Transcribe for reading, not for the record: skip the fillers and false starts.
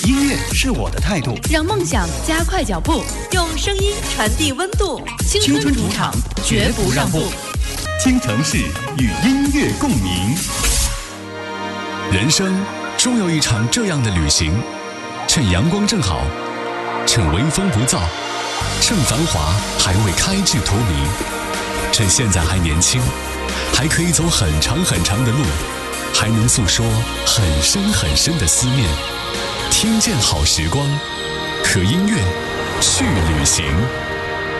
音乐是我的态度， 让梦想加快脚步， 用声音传递温度。 青春主场绝不让步，京城市与音乐共鸣。 人生终有一场这样的旅行，趁阳光正好，趁微风不燥，趁繁华还未开至荼蘼，趁现在还年轻，还可以走很长很长的路，还能诉说很深很深的思念。听见好时光，和音乐去旅行。